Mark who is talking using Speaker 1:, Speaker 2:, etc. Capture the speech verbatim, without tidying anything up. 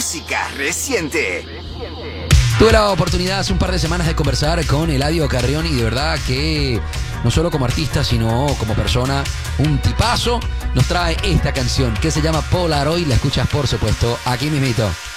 Speaker 1: música reciente.
Speaker 2: Tuve la oportunidad hace un par de semanas de conversar con Eladio Carrión y de verdad que no solo como artista, sino como persona, un tipazo. Nos trae esta canción que se llama Polaroid. La escuchas, por supuesto, aquí mismito.